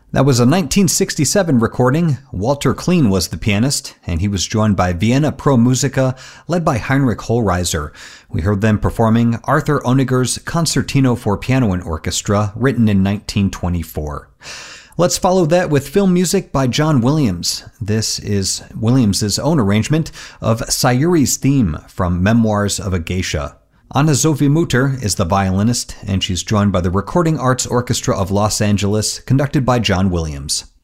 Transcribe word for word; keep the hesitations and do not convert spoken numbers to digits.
That was a nineteen sixty-seven recording. Walter Klein was the pianist, and he was joined by Vienna Pro Musica, led by Heinrich Hohlreiser. We heard them performing Arthur Honegger's Concertino for Piano and Orchestra, written in nineteen twenty-four. Let's follow that with film music by John Williams. This is Williams's own arrangement of Sayuri's theme from Memoirs of a Geisha. Anna Sophie-Mutter is the violinist, and she's joined by the Recording Arts Orchestra of Los Angeles, conducted by John Williams.